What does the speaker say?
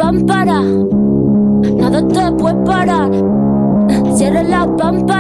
pámpara, nada te puede parar. Cierra la pámpara.